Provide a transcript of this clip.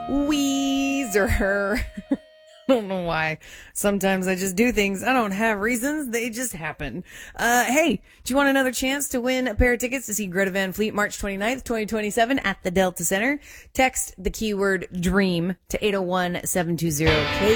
Weezer. I don't know why. Sometimes I just do things. I don't have reasons. They just happen. Hey, do you want another chance to win a pair of tickets to see Greta Van Fleet March 29th, 2027 at the Delta Center? Text the keyword DREAM to 801-720-K.